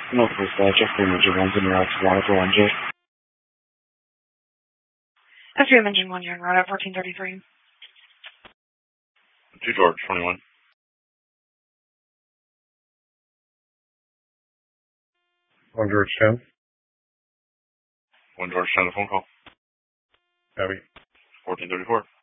Northwest Jeffrey Engine 1 in route to Water 1J. SVM Engine 1, you're en route at 1433. 2 George, 21. 1 George 10. 1 George 10, a phone call. Heavy. 1434.